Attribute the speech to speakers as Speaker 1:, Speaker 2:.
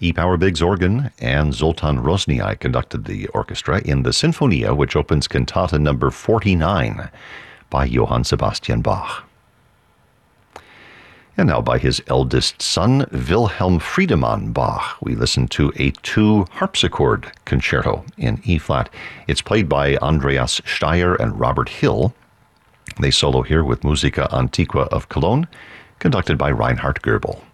Speaker 1: E. Power Biggs organ, and Zoltan Rosniak conducted the orchestra in the Sinfonia, which opens Cantata number 49 by Johann Sebastian Bach. And now by his eldest son, Wilhelm Friedemann Bach, we listen to a 2 harpsichord concerto in E-flat. It's played by Andreas Steyer and Robert Hill. They solo here with Musica Antiqua of Cologne, conducted by Reinhard Goebel.